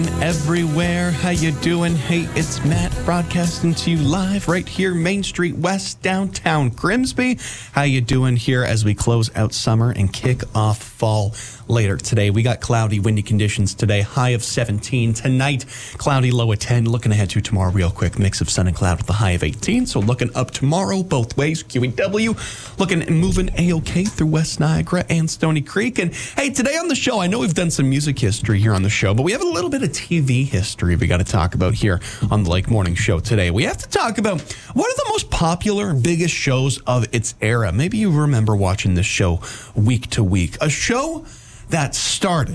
Everywhere, how you doing? Hey, it's Matt broadcasting to you live right here, Main Street West, downtown Grimsby. How you doing here as we close out summer and kick off fall later today? We got cloudy, windy conditions today, high of 17. Tonight, cloudy, low of 10. Looking ahead to tomorrow real quick, mix of sun and cloud with a high of 18. So looking up tomorrow both ways, QEW, looking and moving A-OK through West Niagara and Stony Creek. And hey, today on the show, I know we've done some music history here on the show, but we have a little bit of TV history we got to talk about here on the Lake Morning Show today. We have to talk about what are the most popular, biggest shows of its era. Maybe you remember watching this show week to week. A show that started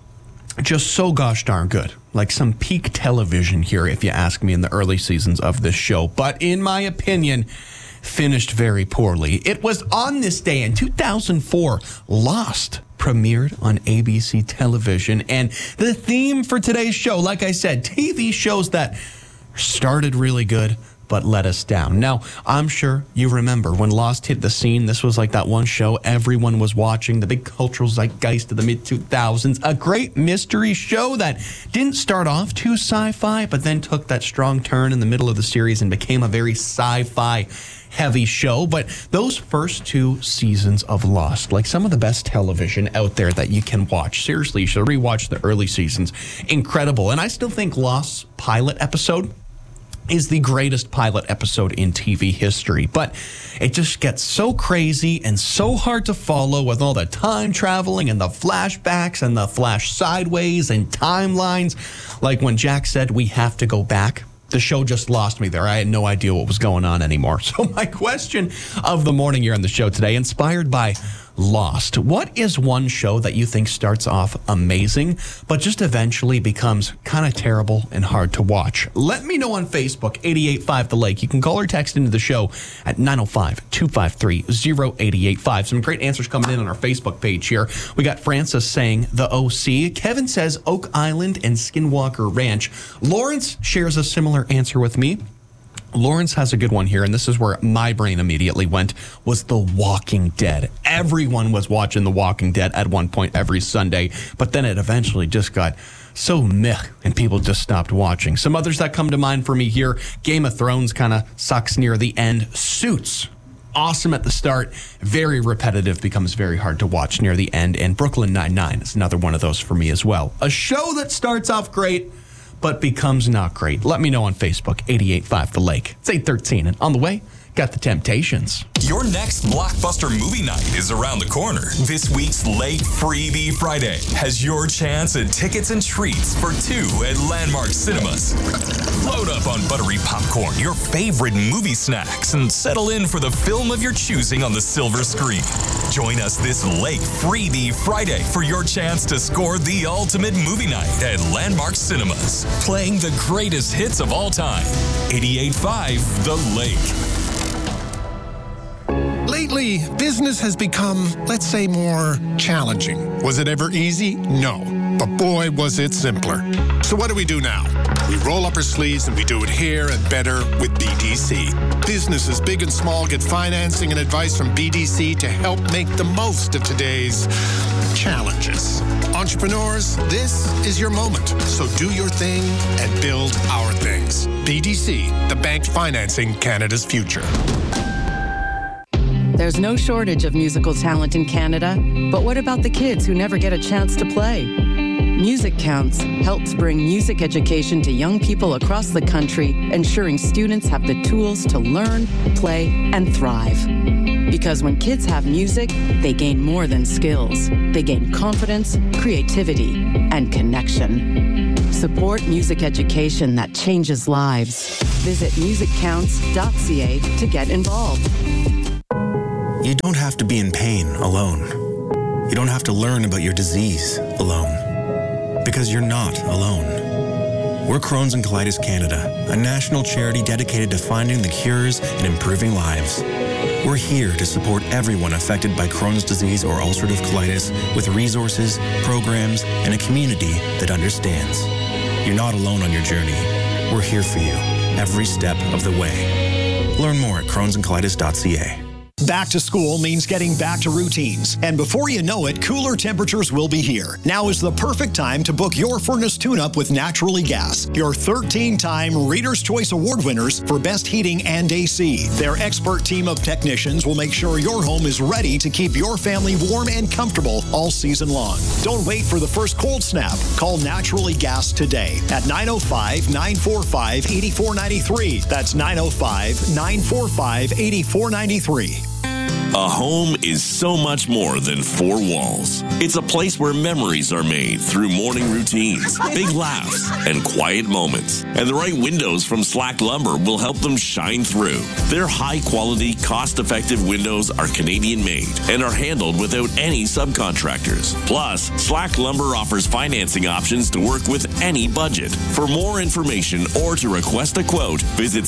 just so gosh darn good. Like some peak television here, if you ask me, in the early seasons of this show. But in my opinion, finished very poorly. It was on this day in 2004, Lost premiered on ABC television. And the theme for today's show, like I said, TV shows that started really good but let us down. Now, I'm sure you remember when Lost hit the scene. This was like that one show everyone was watching, the big cultural zeitgeist of the mid-2000s. A great mystery show that didn't start off too sci-fi, but then took that strong turn in the middle of the series and became a very sci-fi heavy show. But those first two seasons of Lost, like some of the best television out there that you can watch. Seriously, you should rewatch the early seasons. Incredible. And I still think Lost's pilot episode is the greatest pilot episode in TV history. But it just gets so crazy and so hard to follow with all the time traveling and the flashbacks and the flash sideways and timelines. Like when Jack said, we have to go back. The show just lost me there. I had no idea what was going on anymore. So my question of the morning here on the show today, inspired by Lost. What is one show that you think starts off amazing, but just eventually becomes kind of terrible and hard to watch? Let me know on Facebook, 885 The Lake. You can call or text into the show at 905-253-0885. Some great answers coming in on our Facebook page here. We got Francis saying The OC. Kevin says Oak Island and Skinwalker Ranch. Lawrence shares a similar answer with me. Lawrence has a good one here, and this is where my brain immediately went, was The Walking Dead. Everyone was watching The Walking Dead at one point every Sunday, but then it eventually just got so meh, and people just stopped watching. Some others that come to mind for me here, Game of Thrones kind of sucks near the end. Suits, awesome at the start, very repetitive, becomes very hard to watch near the end, and Brooklyn Nine-Nine is another one of those for me as well. A show that starts off great, but becomes not great. Let me know on Facebook, 885 The Lake. It's 8:13, and on the way, got The Temptations. Your next blockbuster movie night is around the corner. This week's Lake Freebie Friday has your chance at tickets and treats for two at Landmark Cinemas. Load up on buttery popcorn, your favorite movie snacks, and settle in for the film of your choosing on the silver screen. Join us this Lake Freebie Friday for your chance to score the ultimate movie night at Landmark Cinemas, playing the greatest hits of all time. 88.5 The Lake. Lately, business has become, let's say, more challenging. Was it ever easy? No. But boy, was it simpler. So what do we do now? We roll up our sleeves and we do it here and better with BDC. Businesses big and small get financing and advice from BDC to help make the most of today's challenges. Entrepreneurs, this is your moment. So do your thing and build our things. BDC, the bank financing Canada's future. There's no shortage of musical talent in Canada, but what about the kids who never get a chance to play? Music Counts helps bring music education to young people across the country, ensuring students have the tools to learn, play, and thrive. Because when kids have music, they gain more than skills. They gain confidence, creativity, and connection. Support music education that changes lives. Visit musiccounts.ca to get involved. You don't have to be in pain alone. You don't have to learn about your disease alone. Because you're not alone. We're Crohn's and Colitis Canada, a national charity dedicated to finding the cures and improving lives. We're here to support everyone affected by Crohn's disease or ulcerative colitis with resources, programs, and a community that understands. You're not alone on your journey. We're here for you every step of the way. Learn more at crohnsandcolitis.ca. Back to school means getting back to routines. And before you know it, cooler temperatures will be here. Now is the perfect time to book your furnace tune-up with Naturally Gas, your 13-time Reader's Choice Award winners for Best Heating and AC. Their expert team of technicians will make sure your home is ready to keep your family warm and comfortable all season long. Don't wait for the first cold snap. Call Naturally Gas today at 905-945-8493. That's 905-945-8493. A home is so much more than four walls. It's a place where memories are made through morning routines, big laughs, and quiet moments. And the right windows from Slack Lumber will help them shine through. Their high-quality, cost-effective windows are Canadian-made and are handled without any subcontractors. Plus, Slack Lumber offers financing options to work with any budget. For more information or to request a quote, visit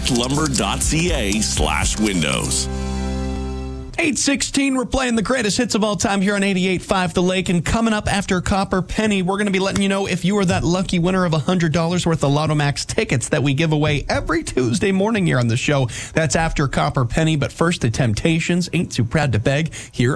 slacklumber.ca/windows. 8:16, we're playing the greatest hits of all time here on 88.5 The Lake. And coming up after Copper Penny, we're going to be letting you know if you are that lucky winner of $100 worth of Lotto Max tickets that we give away every Tuesday morning here on the show. That's after Copper Penny. But first, the Temptations, Ain't Too Proud to Beg, here